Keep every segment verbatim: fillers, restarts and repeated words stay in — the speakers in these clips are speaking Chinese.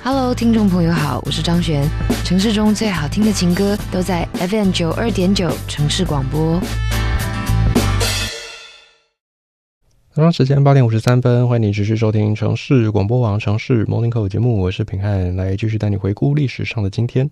Hello， 听众朋友好，我是张璇。城市中最好听的情歌都在 F M 九二点九 城市广播。 早上时间八点五十三分，欢迎你持续收听城市广播网城市 Morning Call 节目，我是平汉，来继续带你回顾历史上的今天。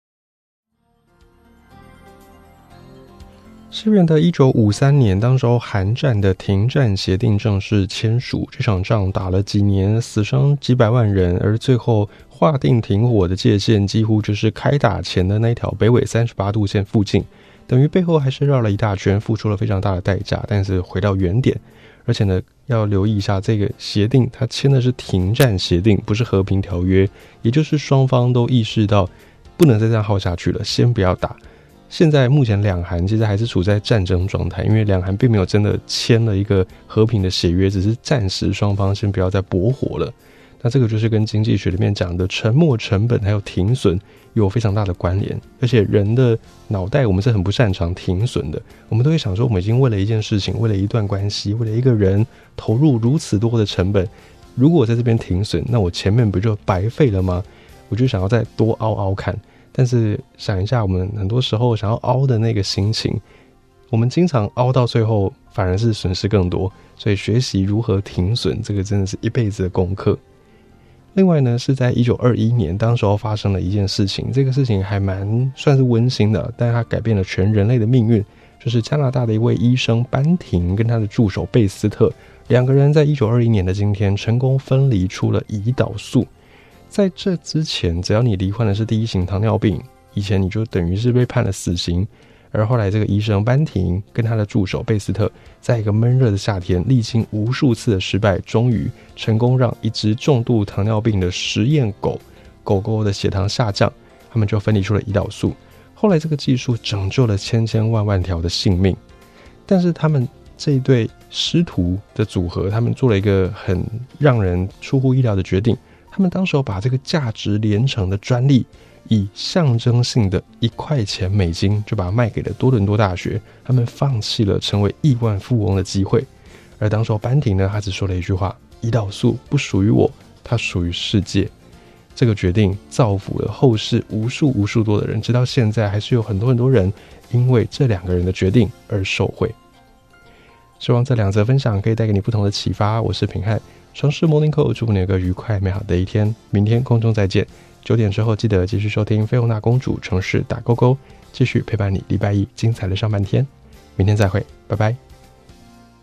西元的一九五三年，当时候韩战的停战协定正式签署，这场仗打了几年，死伤几百万人，而最后划定停火的界限几乎就是开打前的那条北纬三十八度线附近，等于背后还是绕了一大圈，付出了非常大的代价，但是回到原点。而且呢，要留意一下，这个协定它签的是停战协定，不是和平条约，也就是双方都意识到不能再这样耗下去了，先不要打。现在目前两韩其实还是处在战争状态，因为两韩并没有真的签了一个和平的协约，只是暂时双方先不要再搏火了。那这个就是跟经济学里面讲的沉没成本还有停损有非常大的关联。而且人的脑袋我们是很不擅长停损的，我们都会想说，我们已经为了一件事情，为了一段关系，为了一个人投入如此多的成本，如果我在这边停损，那我前面不就白费了吗？我就想要再多熬熬看。但是想一下，我们很多时候想要凹的那个心情，我们经常凹到最后反而是损失更多。所以学习如何停损，这个真的是一辈子的功课。另外呢，是在一九二一年，当时候发生了一件事情，这个事情还蛮算是温馨的，但它改变了全人类的命运。就是加拿大的一位医生班廷跟他的助手贝斯特，两个人在一九二一年的今天成功分离出了胰岛素。在这之前，只要你罹患的是第一型糖尿病，以前你就等于是被判了死刑。而后来这个医生班廷跟他的助手贝斯特，在一个闷热的夏天，历经无数次的失败，终于成功让一只重度糖尿病的实验狗狗狗的血糖下降，他们就分离出了胰岛素。后来这个技术拯救了千千万万条的性命。但是他们这一对师徒的组合，他们做了一个很让人出乎意料的决定。他们当时把这个价值连城的专利，以象征性的一块钱美金就把它卖给了多伦多大学，他们放弃了成为亿万富翁的机会。而当时班廷呢，他只说了一句话：胰岛素不属于我，它属于世界。这个决定造福了后世无数无数多的人，直到现在还是有很多很多人因为这两个人的决定而受惠。希望这两则分享可以带给你不同的启发。我是平汉，城市 Morning Call， 祝福你有个愉快美好的一天。明天空中再见，九点之后记得继续收听菲欧娜公主城市打勾勾，继续陪伴你礼拜一精彩的上半天。明天再会，拜拜。